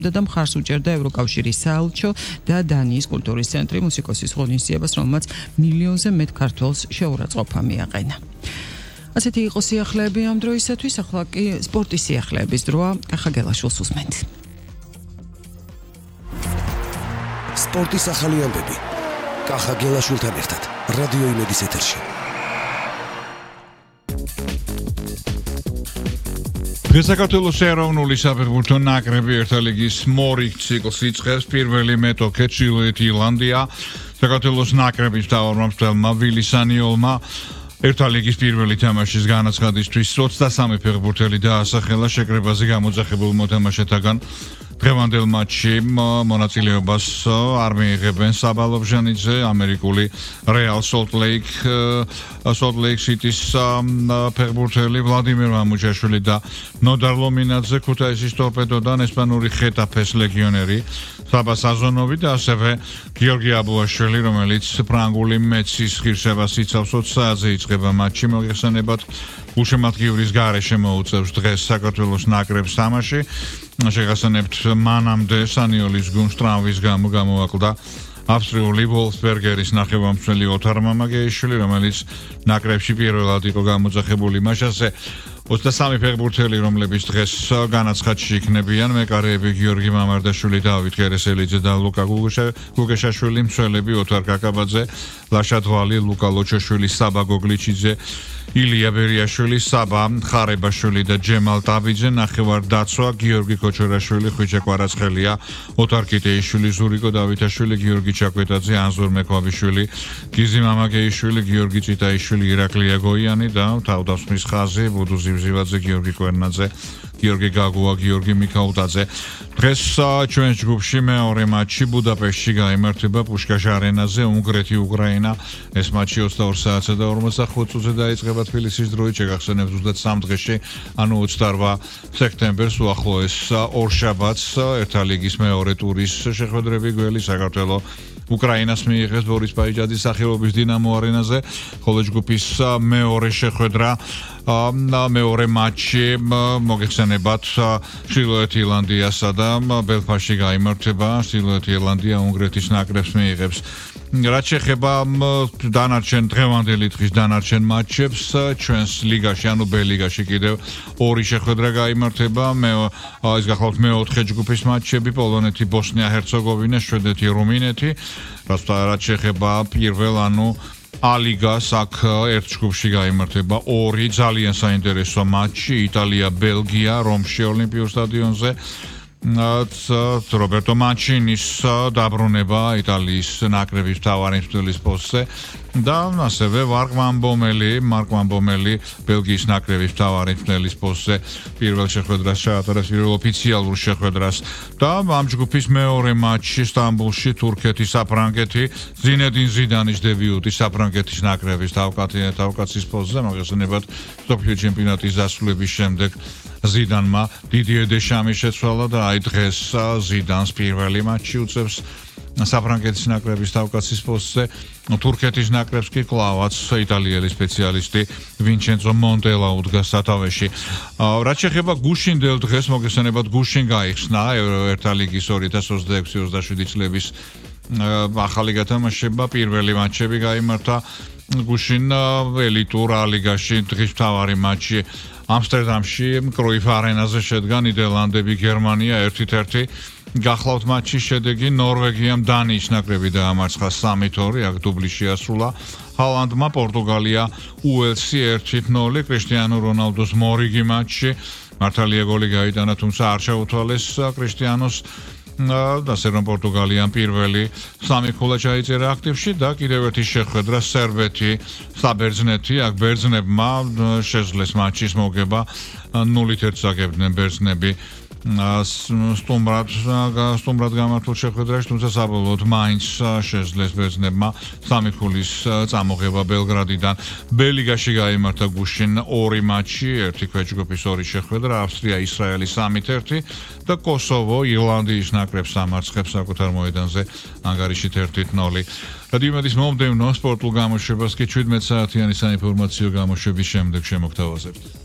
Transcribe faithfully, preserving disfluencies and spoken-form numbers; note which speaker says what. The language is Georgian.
Speaker 1: და მხარს უჭერდა ევროკავშირის საელჩო და დანიის კულტურის ცენტრი მუსიკოსის ღონისძიებას, რომელმაც მილიონზე მეტ ქართველს შეურაცხყოფა მიაყენა. ასეთი იყო სიახლეები ამ დროისათვის, ახლა კი სპორტის სიახლეების დროა. კახა გელაშვილს უსმენთ.
Speaker 2: სპორტის ახალი ამბები. კახა გელაშვილთან ერთად რადიო იმედის ეთერში.
Speaker 3: საქართველოს ეროვნული საფეხბურთო ნაკრები ერთა ლიგის მორიგ ციკლს იწყებს. პირველი მეტოქე ჩრდილოეთი ირლანდია საქართველოს ნაკრების მთავარმომსვლელმა ვილი სანიოლმა ერთა ლიგის პირველი თამაშის განაცხადისთვის ოცდასამი ფეხბურთელი დაასახელა შეკრებაზე გამოძახებულ მოთამაშეთაგან. დღევანდელ მატჩში მონაწილეობას არ მიიღებენ საბა ლობჟანიძე, ამერიკული Real Salt Lake Salt Lake City-ის ფეხბურთელი ვლადიმერ მამუჯაშვილი და ნოდარ ლომინაძე, ქუთაისის ტორპედოდან ესპანური ხეტაფეს ლეგიონერი საბა საზონოვი და ასევე გიორგი აბუაშვილი, რომელიც ფრანგული მეცის ღირსებას იცავს. ოც საათზე იწყება მატჩი. მოგეხსენებათ, გულშემატკივრის გარეშე მოუწევს დღეს საქართველოს ნაკრებს თამაში. შეგახსენებთ, მანამდე სანიოლის გუნდს ტრავმის გამო გამოაკლდა ავსტრიული ვოლფსბერგერის ნახევარმცველი ოთარ მამაგეიშვილი, რომელიც ნაკრებში პირველად იყო გამოძახებული. მაშასე ოცდასამი ფეხბურთელი, რომლებიც დღეს განაცხადში იქნებიან, მეკარეები გიორგი მამარდაშვილი, დავით კერესელიძე და ლუკა გუგეშაშვილი, მცველები ოთარ კაკაბაძე, ლაშა დვალი, ლუკა ლოჩოშვილი, საბა გოგლიჩიძე, ილია ბერიაშვილი, საბა ხარებაშვილი და ჯემალ ტაბიძე, ნახევარ დაცვა გიორგი კოჩორაშვილი, ხვიჩა კვარაცხელია, ოთარ კიტეიშვილი, ზურიკო დავითაშვილი, გიორგი ჩაკვეტაძე, ანზორ მექვაბიშვილი, გიზი მამაგეიშვილი, გიორგი წიტაიშვილი, ირაკლია გოიანი და თავდასხმის ხაზი ბუდუზი ზივაძე, გიორგი კვერნაძე, გიორგი გაგუა, გიორგი მიქაუტაძე. დღეს ჩვენ ჯგუფში მეორე მატჩი ბუდაპეშტში გაიმართება პუშკაშ არენაზე, უნგრეთი უკრაინა. ეს მატჩი ოცდაორ საათსა და ორმოცდახუთ წუთზე დაიწყება თბილისის დროით. შეგახსენებთ, ოცდათსამ დღეში, ანუ ოცდაორ სექტემბერს უახლოეს ორშაბათს ერთა ლიგის მეორე ტურის შეხვედრები გველი საქართველოს უკრაინას მიიღეს ბორის პაიჯაძის სახელობის დინამო არენაზე, ხოლო ჯგუფის მეორე შეხვედრა მეორე მატჩი მოგეხსენებათ ჩრდილოეთი ირლანდიასა და ბელფასტში გაიმართება. ჩრდილოეთი ირლანდია უნგრეთის ნაკრებს მიიღებს. რაც შეეხება დანარჩენ დღევანდელი დღის დანარჩენ მატჩებს, ჩვენს ლიგაში, ანუ ბ ლიგაში კიდევ ორი შეხვედრა გაიმართება. მე ის გახლავთ მეოთხე ჯგუფის მატჩები, პოლონეთი, ბოსნია, ჰერცეგოვინა, შვედეთი, რუმინეთი. რაც შეეხება პირველ, ანუ ალიგას, აქ ერთ ჯგუფში გაიმართება ორი ძალიან საინტერესო მატჩი, იტალია, ბელგია, რომში ოლიმპიურ სტადიონზე. რობერტო მანჩინის დაბრუნება იტალიის ნაკრების მთავარი მცველის პოსტზე და ასევე მარკ ვან მარკ ვან ბელგიის ნაკრების მთავარი მცველის პოსტზე პირველ შეხვედრას ჩაატარებს, პირველ ოფიციალურ შეხვედრას. და ამ ჯგუფის მეორე მატჩი სტამბულში თურქეთი, საფრანგეთი, ზინედინ ზიდანის დებიუტი საფრანგეთის ნაკრების თავკაცის პოსტზე. მოგეხსენებათ, მსოფლიო ჩემპიონატის დასრულების შემდეგ ზიდანმა დიდიე დეშამი შეცვალა და აი დღეს ზიდანს პირველი მატჩი უწევს საფრანგეთის ნაკრების თავკაცის პოსტზე. თურქეთის ნაკრებს კი კლავაც იტალიელი სპეციალისტი ვინჩენცო მონტელა უდგას სათავეში. რაც შეეხება გუშინდელ დღეს, მოგეხსენებათ, გუშინ გაიხსნა ერთა ლიგის ორი ათას ოცდაექვსი ოცდაშვიდი წლების ახალი გათამაშება, პირველი მატჩები გაიმართა გუშინ ელიტურ ალიგაში. დღის მთავარი მატჩი ამსტერდამში კროიფ არენაზე შედგა, ნიდერლანდები, გერმანია ერთ-ერთი. გახლავთ მატჩის შედეგი, ნორვეგიამ დანიის ნაკრები დაამარცხა სამი ორი, აქ დუბლი შეასრულა. ჰალანდმა პორტუგალია უელსი ერთი ნული, კრისტიანო რონალდოს მორიგი მატჩი. მართალია გოლი გაიტანა, თუმცა არ შეუთვალეს კრისტიანოს და სერბო პორტუგალიამ პირველი სამი ქულა ჩაიწერა აქტივში და კიდევ ერთი შეხვედრა სერბეთი საბერძნეთი. აქ ბერძნებმა შეძლეს მატჩის მოგება, ნულით ერთს აგებდნენ ბერძნები სტუმრად სტუმრად გამართულ შეხვედრაში, თუმცა საბოლოოდ მაინც შეძლეს ბერძნებმა სამი ქულის წამოღება ბელგრადიდან. ბ ლიგაში გაიმართა გუშინ ორი მატჩი, ერთი ქვეჯგუფის ორი შეხვედრა, ავსტრია, ისრაელი სამი ერთი და კოსოვო ირლანდიის ნაკრებს ამარცხებს საკუთარ მოედანზე ანგარიშით ერთი ნული. რადიო იმედის მომდევნო სპორტულ გამოშვებას კი შვიდმეტ საათიანი საინფორმაციო გამოშვების შემდეგ შემოგთავაზებთ.